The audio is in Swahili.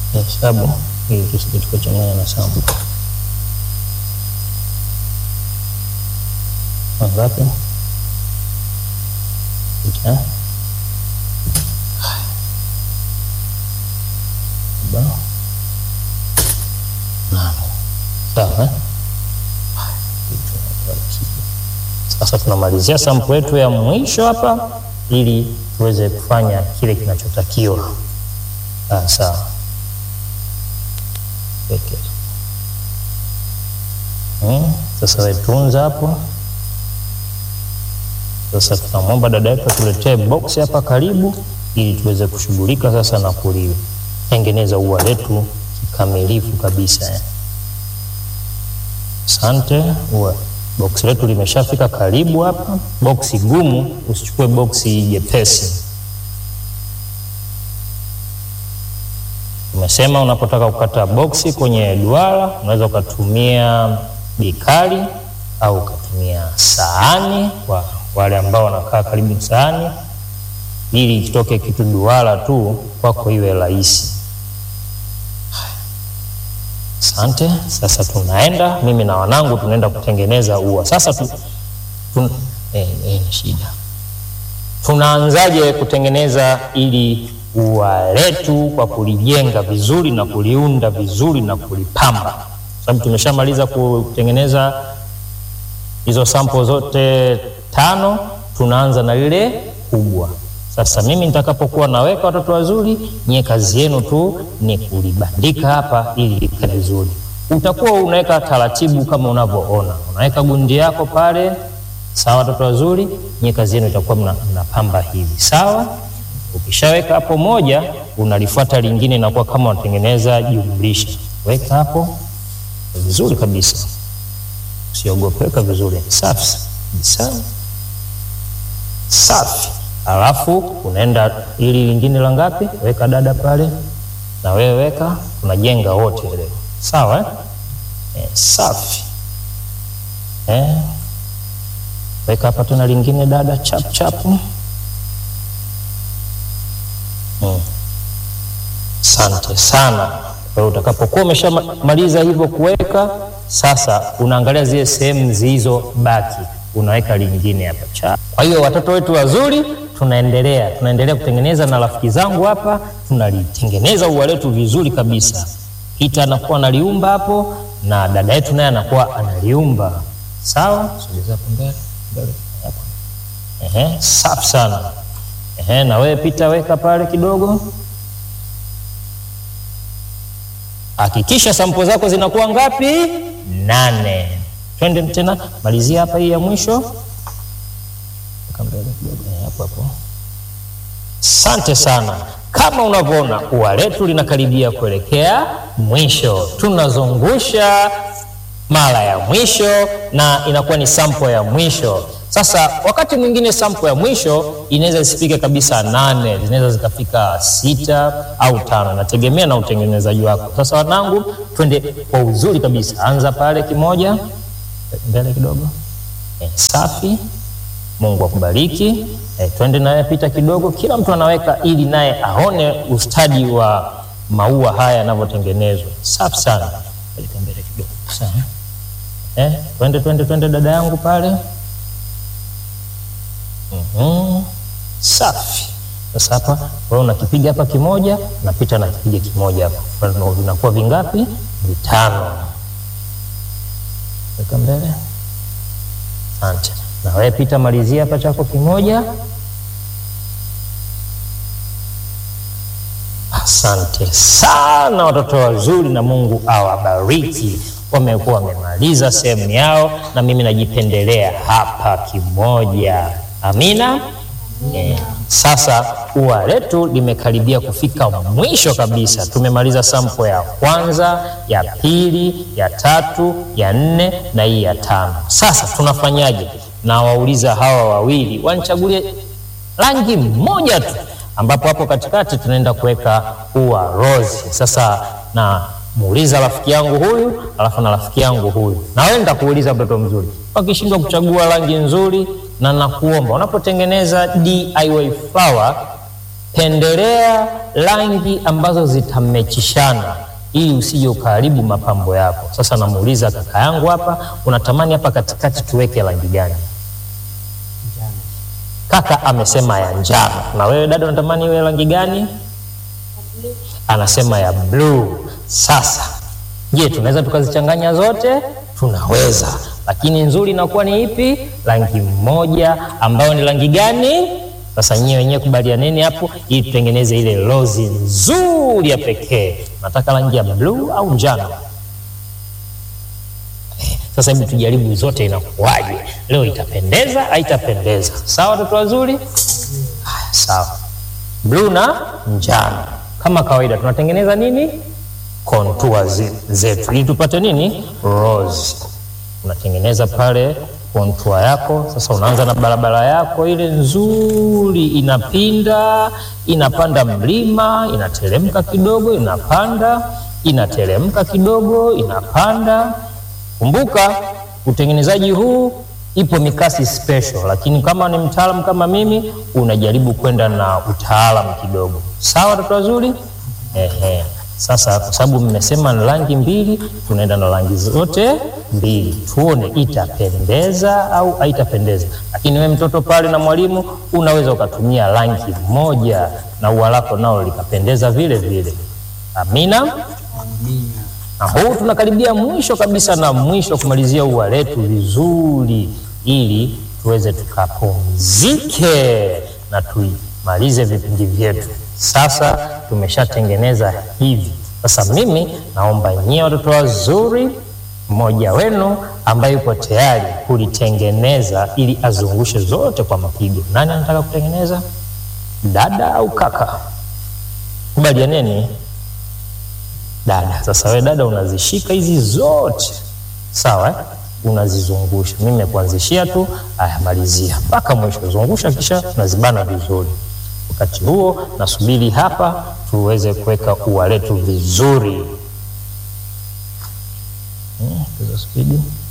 hesabu ili tusije tukachanganya na sample. Ngapi? Okay. Sawa. Sasa tunamalizia sample yetu ya mwisho hapa ili tuweze kufanya kile kinachotakiwa. Sawa. Okay. Sasa wewe tunza hapo. Sasa tunamwomba dada yetu atuletee box hapa karibu ili tuweze kushughulika sasa na kulitengeneza ua letu kikamilifu kabisa. Asante. Box letu limeshafika karibu hapa. Box gumu, usichukue box jepesi. Tumesema unapotaka kukata box kwenye duara unaweza ukatumia bikali au ukatumia sahani, kwa wale ambao wanakaa karibu na sahani, ili kitoke kitu duara tu kwako iwe rahisi. Asante. Sasa tunaenda, mimi na wanangu tunaenda kutengeneza ua. Sasa shida. Tunaanzaje kutengeneza ili ua letu kwa kulijenga vizuri na kuliunda vizuri na kulipamba? Sababu tumeshamaliza kutengeneza hizo sample zote 5, tunaanza na lile kubwa. Sasa mimi nitakapokuwa naweka watoto wazuri, nyie kazi yenu tu ni kulibandika hapa ili ikae vizuri. Utakuwa unaweka taratibu kama unavyoona. Unaweka gundi yako pale. Sawa watoto wazuri, nyie kazi yenu itakuwa mnapamba hivi. Sawa? Ukishaweka hapo moja, unalifuata lingine na kwa kama unatengeneza jumlisha. Weka hapo vizuri kabisa. Usiogopeka vizuri. Safi. Safi. Safi. Alafu unaenda ili lingine la ngapi? Weka dada pale. Na wewe weka, tunajenga wote leo. Sawa safi. Weka hapa tena lingine dada, chap chap. Asante sana. Kwa utakapokuwa umeshamaliza hivyo kuweka, sasa unaangalia zile sehemu zilizo baki, unaweka lingine hapa chap. Kwa hiyo watoto wetu wazuri, tunaendelea kutengeneza na rafiki zangu hapa, tunalitengeneza ua letu vizuri kabisa. Kita anakuwa analiumba hapo na dada yetu naye anakuwa analiumba. Sawa? Sogeza hapo mbele hapo. Safi sana. Na wewe pita weka pale kidogo. Hakikisha sample zako zinakuwa ngapi? 8. Twende tena, malizia hapa hii ya mwisho. Hapo. Asante sana. Kama unavyoona ua letu linakaribia kuelekea mwisho. Tunazungusha mara ya mwisho na inakuwa ni sample ya mwisho. Sasa wakati mwingine sample ya mwisho inaweza isifike kabisa 8, zinaweza zikafika 6 au 5, nategemea na utengenezaji wako. Sasa wanangu, twende kwa uzuri kabisa. Anza pale kimoja, mbele kidogo. Safi. Mungu akubariki. Twende naye pita kidogo, kila mtu anaweka ili naye aone ustadi wa maua haya yanavyotengenezwa. Safi sana. Mbele kidogo. Sawa. Twende dada yangu pale. Safi. Sasa hapa wewe unakipiga hapa kimoja, napita na kipiga kimoja hapa. Vinakuwa vingapi? 5. Weka mbele. Asante. Na wewe pita malizia hapa chako kimoja. Asante sana watoto wazuri, na Mungu awabariki. Wamemaliza sehemu yao na mimi najipendelea hapa kimoja. Amina. Sasa ua letu limekaribia kufika mwisho kabisa. Tumemaliza sample ya kwanza, ya pili, ya 3, ya 4 na hii ya 5. Sasa tunafanyaje? Na wauliza hawa wawili wanichagulie rangi moja tu, ambapo hapo katikati tunaenda kuweka ua rose. Sasa na muuliza rafiki yangu huyu, alafu na rafiki yangu huyu. Na wewe nitakuuliza mtoto mzuri. Wakishindwa kuchagua rangi nzuri, na nakuomba unapotengeneza DIY flower pendelea rangi ambazo zitamechishana ili usije ukaharibu mapambo yako. Sasa namuuliza kaka yangu hapa, unatamani hapa katikati tuweke rangi gani? Kaka amesema ya njano. Na wewe dada unatamani iwe rangi gani? Anasema ya blue. Sasa je, tunaweza tukazichanganya zote? Tunaweza, lakini nzuri inakuwa ni ipi? Rangi moja, ambayo ni rangi gani? Sasa nyewe wenyewe kubalianeni hapo ili tutengeneze ile rose nzuri ya pekee. Nataka rangi ya blue au njano? Sasa hebu tujaribu zote, inakuwaje leo? Itapendeza haitapendeza? Sawa watoto wazuri? Haya, sawa. Blue na njano. Kama kawaida tunatengeneza nini? Contour zetu ili tupate nini? Rose. Unatengeneza pale contour yako. Sasa unaanza na barabara yako ile nzuri, inapinda, inapanda mlima, inateremka kidogo, inapanda, inateremka kidogo, inapanda. Kumbuka utengenezaji huu ipo mikasi special, lakini kama ni mtaalamu kama mimi unajaribu kwenda na utaalamu kidogo. Sawa watoto wazuri? Sasa kwa sababu mmesema ni rangi mbili, tunaenda na rangi zote mbili, tuone itapendeza au haitapendeza. Lakini wewe mtoto pale na mwalimu unaweza ukatumia rangi moja na ua lako nao likapendeza vile vile. Amina. Na huu tunakaribia mwisho kabisa, na mwisho kumalizia ua letu vizuri ili tuweze tukapumzike na tuimalize vipindi vyetu. Sasa tumeshatengeneza hivi. Sasa mimi naomba nyie watoto wazuri, mmoja wenu ambaye yuko tayari kulitengeneza ili azungushe zote kwa mapigo. Nani anataka kutengeneza? Dada au kaka? Kubalianeni. Dada. Sasa wewe dada unazishika hizi zote. Sawa? Unazizungusha. Mimi nimekuanzishia tu, haya malizia mpaka mwisho. Zungusha kisha unazibana vizuri. Wakati huo nasubiri hapa tuweze kuweka ua letu vizuri. Speed.